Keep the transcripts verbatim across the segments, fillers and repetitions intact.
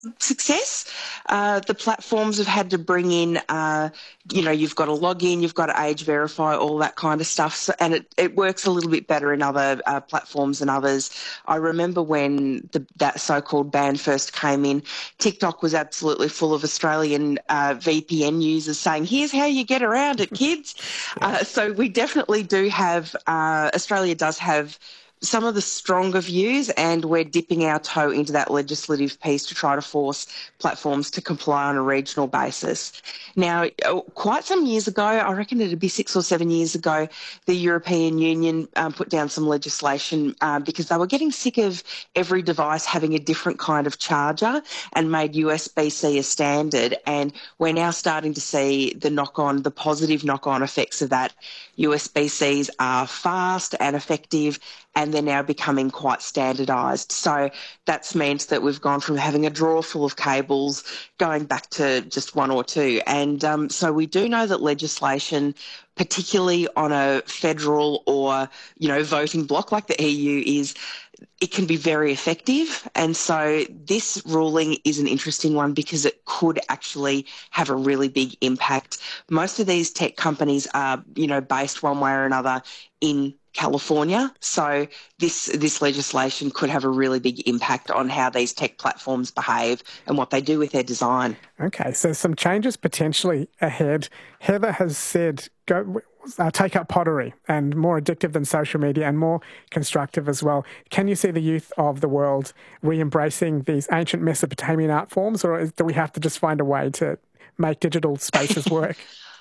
success. Uh, the platforms have had to bring in, uh, you know, you've got to log in, you've got to age verify, all that kind of stuff. So, and it, it works a little bit better in other uh, platforms than others. I remember when the, that so-called ban first came in, TikTok was absolutely full of Australian uh, V P N users saying, here's how you get around it, kids. Yeah. Uh, so we definitely do have, uh, Australia does have some of the stronger views, and we're dipping our toe into that legislative piece to try to force platforms to comply on a regional basis. Now, quite some years ago, I reckon it'd be six or seven years ago, the European Union um, put down some legislation uh, because they were getting sick of every device having a different kind of charger and made U S B C a standard. And we're now starting to see the knock-on, the positive knock-on effects of that. U S B Cs are fast and effective, and they're now becoming quite standardised. So that's meant that we've gone from having a drawer full of cables going back to just one or two. And um, so we do know that legislation, particularly on a federal or, you know, voting bloc like the E U is, it can be very effective. And so this ruling is an interesting one because it could actually have a really big impact. Most of these tech companies are, you know, based one way or another in California. So this this legislation could have a really big impact on how these tech platforms behave and what they do with their design. Okay, so some changes potentially ahead. Heather has said go uh, take up pottery, and more addictive than social media and more constructive as well. Can you see the youth of the world re-embracing these ancient Mesopotamian art forms, or is, do we have to just find a way to make digital spaces work?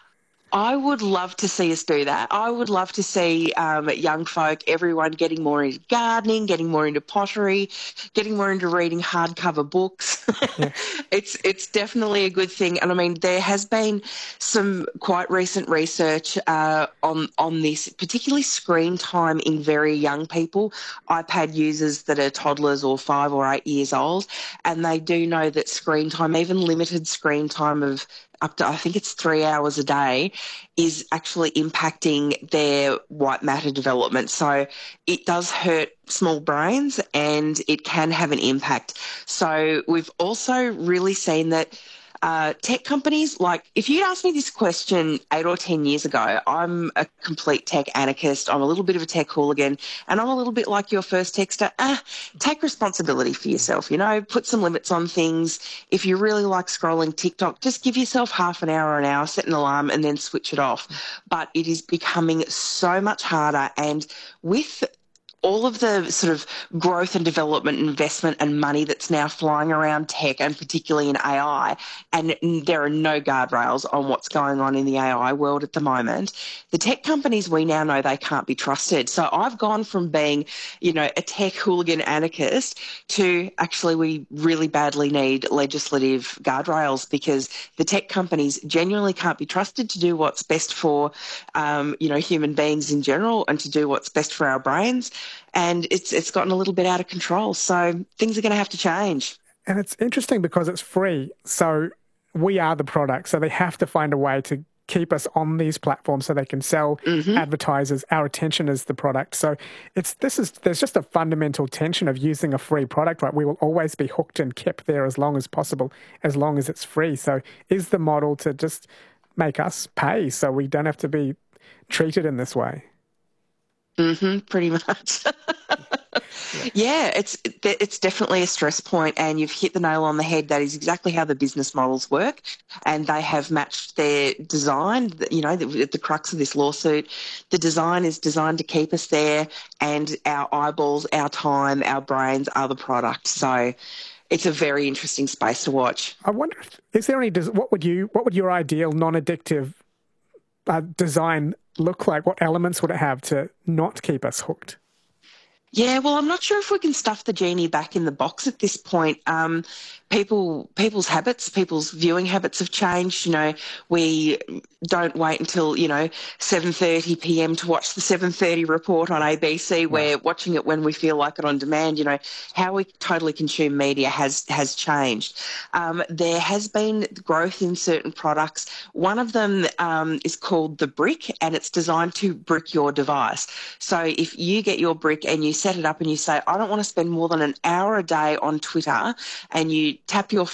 I would love to see us do that. I would love to see um, young folk, everyone getting more into gardening, getting more into pottery, getting more into reading hardcover books. Yeah. it's it's definitely a good thing. And I mean, there has been some quite recent research uh, on on this, particularly screen time in very young people, iPad users that are toddlers or five or eight years old, and they do know that screen time, even limited screen time of up to, I think it's three hours a day, is actually impacting their white matter development. So it does hurt small brains and it can have an impact. So we've also really seen that uh, tech companies, like if you'd asked me this question eight or ten years ago, I'm a complete tech anarchist. I'm a little bit of a tech hooligan, and I'm a little bit like your first texter. Ah, take responsibility for yourself, you know, put some limits on things. If you really like scrolling TikTok, just give yourself half an hour or an hour, set an alarm and then switch it off. But it is becoming so much harder, and with all of the sort of growth and development, investment and money that's now flying around tech, and particularly in A I, and there are no guardrails on what's going on in the A I world at the moment, the tech companies, we now know they can't be trusted. So I've gone from being, you know, a tech hooligan anarchist to actually we really badly need legislative guardrails, because the tech companies genuinely can't be trusted to do what's best for, um, you know, human beings in general, and to do what's best for our brains. And it's it's gotten a little bit out of control. So things are going to have to change. And it's interesting because it's free. So we are the product. So they have to find a way to keep us on these platforms so they can sell Mm-hmm. advertisers. Our attention is the product. So it's this is there's just a fundamental tension of using a free product, right? We will always be hooked and kept there as long as possible, as long as it's free. So is the model to just make us pay so we don't have to be treated in this way? Mm-hmm, pretty much. Yeah, it's it's definitely a stress point, and you've hit the nail on the head. That is exactly how the business models work, and they have matched their design. You know, the, the crux of this lawsuit, the design is designed to keep us there, and our eyeballs, our time, our brains are the product. So it's a very interesting space to watch. I wonder if, is there any, what would you, what would your ideal non-addictive uh, design look like? What elements would it have to not keep us hooked? Yeah, well, I'm not sure if we can stuff the genie back in the box at this point. Um, people, people's habits, people's viewing habits have changed. You know, we don't wait until, you know, seven thirty p.m. to watch the seven thirty report on A B C. We're watching it when we feel like it on demand. You know, how we totally consume media has has changed. Um, there has been growth in certain products. One of them um, is called the Brick, and it's designed to brick your device. So if you get your Brick and you set it up and you say, I don't want to spend more than an hour a day on Twitter, and you tap your